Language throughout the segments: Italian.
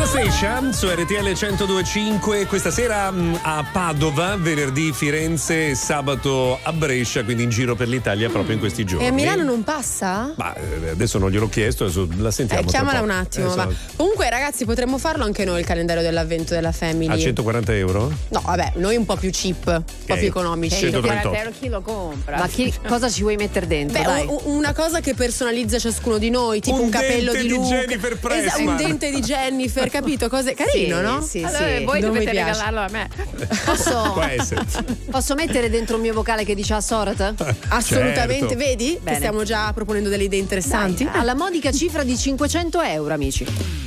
Anastasia su RTL 102.5 questa sera a Padova, venerdì Firenze, sabato a Brescia, quindi in giro per l'Italia proprio in questi giorni. E a Milano non passa? Ma adesso non gliel'ho chiesto, adesso la sentiamo. Chiamala un attimo. Esatto. Comunque ragazzi, potremmo farlo anche noi il calendario dell'avvento della Family. A 140 euro? No, vabbè, noi un po' più cheap, un po' più economici. 138 euro chi lo compra? Ma cosa ci vuoi mettere dentro? Beh, dai. una cosa che personalizza ciascuno di noi, tipo un capello di Luca, Jennifer Pressman. un dente di Jennifer, capito? Cose carino, no? Sì, Allora, voi non dovete mi piace. regalarlo a me. Può essere. Posso mettere dentro un mio vocale che dice Assorat? Assolutamente, Certo. vedi? Bene. Che stiamo già proponendo delle idee interessanti. Dai, alla modica cifra di 500 euro, amici.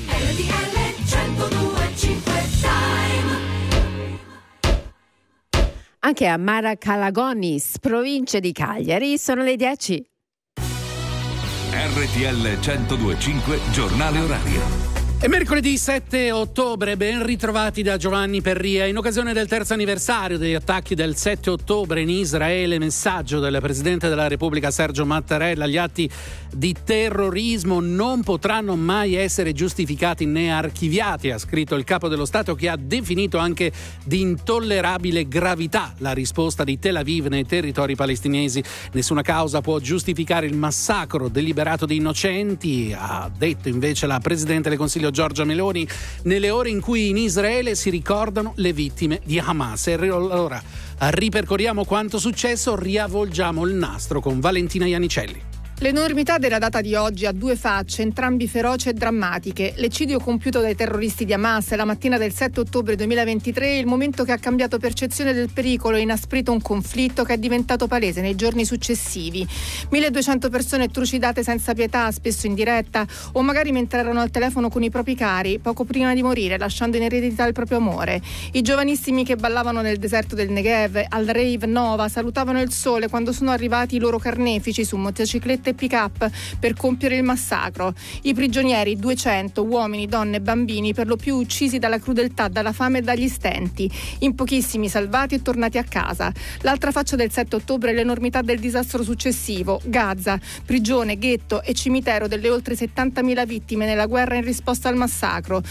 Anche a Maracalagonis, provincia di Cagliari, sono le 10. RTL 102.5 giornale orario. È mercoledì 7 ottobre, ben ritrovati da Giovanni Perria. In occasione del terzo anniversario degli attacchi del 7 ottobre in Israele, messaggio del Presidente della Repubblica Sergio Mattarella: gli atti di terrorismo non potranno mai essere giustificati né archiviati, ha scritto il Capo dello Stato, che ha definito anche di intollerabile gravità la risposta di Tel Aviv nei territori palestinesi. Nessuna causa può giustificare il massacro deliberato di innocenti, ha detto invece la Presidente del Consiglio Giorgia Meloni, nelle ore in cui in Israele si ricordano le vittime di Hamas. E allora ripercorriamo quanto successo, riavvolgiamo il nastro con Valentina Iannicelli. L'enormità della data di oggi ha due facce, entrambi feroci e drammatiche. L'eccidio compiuto dai terroristi di Hamas la mattina del 7 ottobre 2023 è il momento che ha cambiato percezione del pericolo e inasprito un conflitto che è diventato palese nei giorni successivi. 1200 persone trucidate senza pietà, spesso in diretta, o magari mentre erano al telefono con i propri cari, poco prima di morire, lasciando in eredità il proprio amore. I giovanissimi che ballavano nel deserto del Negev, al rave Nova, salutavano il sole quando sono arrivati i loro carnefici su motociclette e pick-up per compiere il massacro. I prigionieri, 200 uomini, donne e bambini, per lo più uccisi dalla crudeltà, dalla fame e dagli stenti. In pochissimi salvati e tornati a casa. L'altra faccia del 7 ottobre è l'enormità del disastro successivo. Gaza, prigione, ghetto e cimitero delle oltre 70.000 vittime nella guerra in risposta al massacro.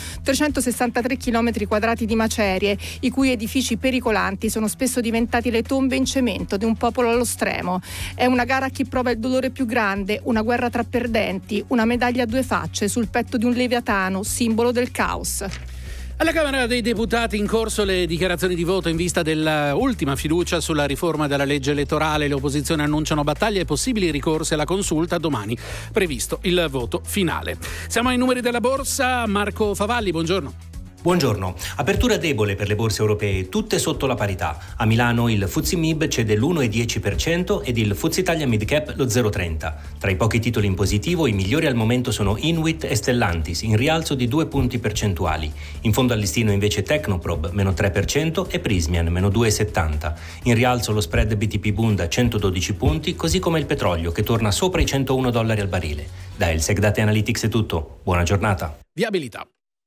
363 chilometri quadrati di macerie, i cui edifici pericolanti sono spesso diventati le tombe in cemento di un popolo allo stremo. È una gara a chi prova il dolore più grande, una guerra tra perdenti, una medaglia a due facce sul petto di un leviatano, simbolo del caos. Alla Camera dei Deputati in corso le dichiarazioni di voto in vista dell'ultima fiducia sulla riforma della legge elettorale. Le opposizioni annunciano battaglie e possibili ricorsi alla consulta. Domani previsto il voto finale. Siamo ai numeri della borsa. Marco Favalli, buongiorno. Buongiorno. Apertura debole per le borse europee, tutte sotto la parità. A Milano il FTSE MIB cede l'1,10% ed il FTSE Italia Mid Cap lo 0,30%. Tra i pochi titoli in positivo, i migliori al momento sono Inuit e Stellantis, in rialzo di 2 punti percentuali. In fondo al listino invece Tecnoprobe, meno 3%, e Prysmian, meno 2,70%. In rialzo lo spread BTP Bund a 112 punti, così come il petrolio, che torna sopra i $101 al barile. Da Elsec Data Analytics è tutto. Buona giornata. Viabilità.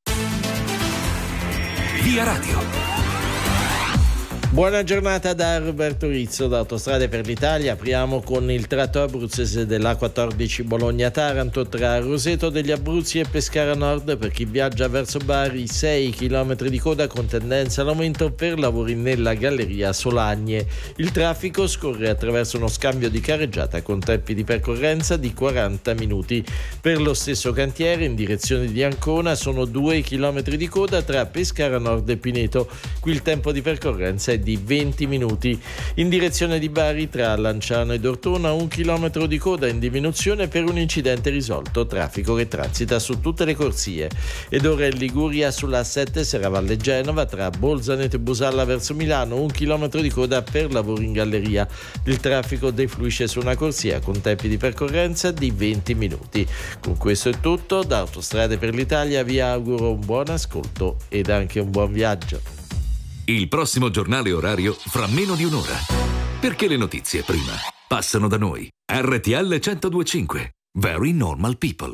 Via Radio. Buona giornata da Roberto Rizzo da Autostrade per l'Italia. Apriamo con il tratto abruzzese dell'A14 Bologna-Taranto tra Roseto degli Abruzzi e Pescara Nord. Per chi viaggia verso Bari, 6 km di coda con tendenza all'aumento per lavori nella galleria Solagne. Il traffico scorre attraverso uno scambio di carreggiata con tempi di percorrenza di 40 minuti. Per lo stesso cantiere in direzione di Ancona sono 2 km di coda tra Pescara Nord e Pineto. Qui il tempo di percorrenza è di 20 minuti. In direzione di Bari tra Lanciano ed Ortona 1 chilometro di coda in diminuzione per un incidente risolto, traffico che transita su tutte le corsie. Ed ora in Liguria sulla A7 Serravalle Genova tra Bolzaneto e Busalla verso Milano 1 chilometro di coda per lavori in galleria. Il traffico defluisce su una corsia con tempi di percorrenza di 20 minuti. Con questo è tutto, da Autostrade per l'Italia vi auguro un buon ascolto ed anche un buon viaggio. Il prossimo giornale orario fra meno di un'ora. Perché le notizie prima passano da noi. RTL 102.5. Very Normal People.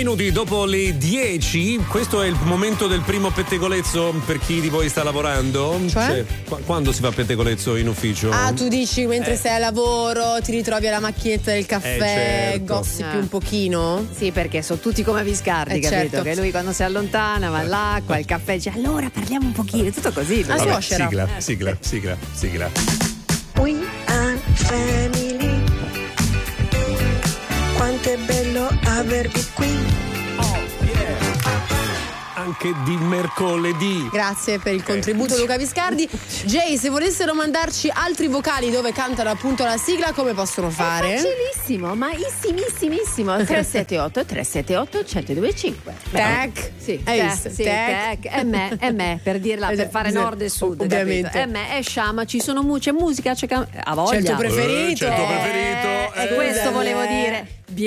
minuti dopo le 10, questo è il momento del primo pettegolezzo per chi di voi sta lavorando? Cioè? Quando si fa pettegolezzo in ufficio? Ah, tu dici mentre sei a lavoro, ti ritrovi alla macchinetta del caffè, certo. gossipi un pochino? Sì, perché sono tutti come Viscardi, capito? certo. Che lui quando si allontana va all'acqua, il caffè dice allora parliamo un pochino, tutto così. Ah, Vabbè, suocera. sigla. We are family. Quanto è bello avervi qui. Anche di mercoledì. Grazie per il contributo Luca Viscardi. Jay, se volessero mandarci altri vocali dove cantano appunto la sigla, come possono fare? Facilissimo, ma issimissimissimo. 378 378 1025. Tac. Sì, Hai te, visto? sì, Tac. te, e me, per dirla, per fare nord e sud, ovviamente. capito? E me, Sciama, c'è musica, c'è a voglia. C'è il tuo preferito. C'è il tuo preferito. E questo volevo dire.